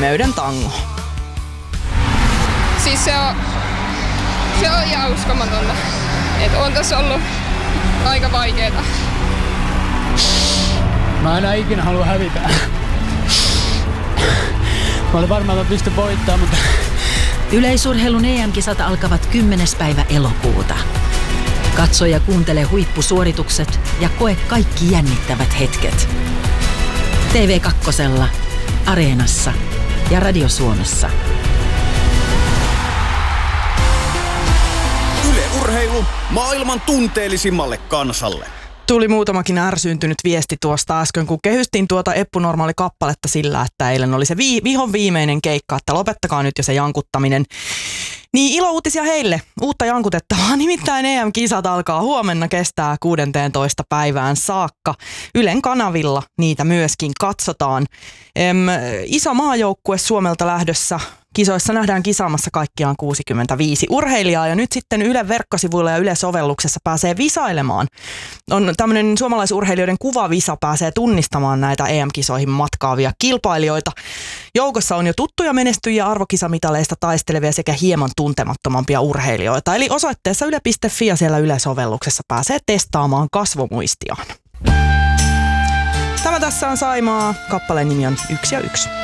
pimeuden tango. Siis se on ihan uskomatonta. Että on tässä ollut aika vaikeeta. Mä enää ikinä halua hävitä. Mä olin varmaan, että mä pystyn voittamaan, mutta... Yleisurheilun EM-kisat alkavat 10. päivä elokuuta. Katso ja kuuntele huippusuoritukset ja koe kaikki jännittävät hetket. TV2, Areenassa ja Radio Suomessa. Yle Urheilu maailman tunteellisimmalle kansalle. Tuli muutamakin ärsyyntynyt viesti tuosta äsken, kun kehystin tuota Eppu Normaali-kappaletta sillä, että eilen oli se vihon viimeinen keikka, että lopettakaa nyt jo se jankuttaminen. Niin ilouutisia heille, uutta jankutettavaa, nimittäin EM-kisat alkaa huomenna, kestää 16. päivään saakka. Ylen kanavilla niitä myöskin katsotaan. Iso maajoukkue Suomelta lähdössä. Kisoissa nähdään kisaamassa kaikkiaan 65 urheilijaa ja nyt sitten Ylen verkkosivuilla ja Yle-sovelluksessa pääsee visailemaan. On tämmöinen suomalaisurheilijoiden kuvavisa, pääsee tunnistamaan näitä EM-kisoihin matkaavia kilpailijoita. Joukossa on jo tuttuja menestyjiä arvokisamitaleista taistelevia sekä hieman tuntemattomampia urheilijoita. Eli osoitteessa yle.fi ja siellä Yle-sovelluksessa pääsee testaamaan kasvomuistiaan. Tämä tässä on Saimaa. Kappaleen nimi on 1 ja 1.